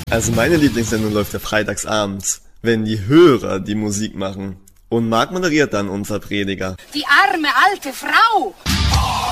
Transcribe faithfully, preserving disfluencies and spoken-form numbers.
Also meine Lieblingssendung läuft ja freitags abends, wenn die Hörer die Musik machen. Und Marc moderiert dann unser Prediger. Die arme alte Frau!